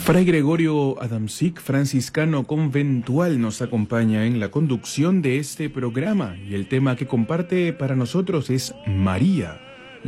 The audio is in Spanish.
Fray Gregorio Adamczyk, franciscano conventual, nos acompaña en la conducción de este programa y el tema que comparte para nosotros es María,